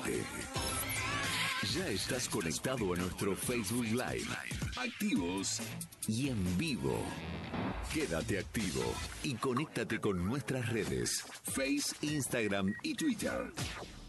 Prendete. Ya estás conectado a nuestro Facebook Live. Activos y en vivo. Quédate activo y conéctate con nuestras redes, Face, Instagram y Twitter.